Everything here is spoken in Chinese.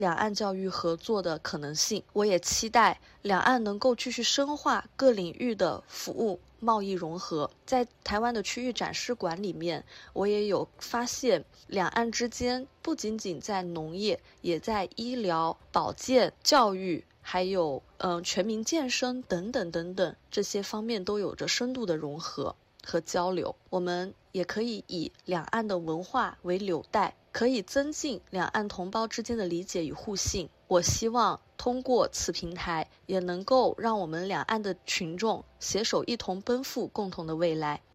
两岸教育合作的可能性。我也期待两岸能够继续深化各领域的服务贸易融合。在台湾的区域展示馆里面，我也有发现两岸之间不仅仅在农业，也在医疗、保健、教育还有全民健身等等等等这些方面都有着深度的融合和交流。我们也可以以两岸的文化为纽带，可以增进两岸同胞之间的理解与互信。我希望通过此平台，也能够让我们两岸的群众携手一同奔赴共同的未来。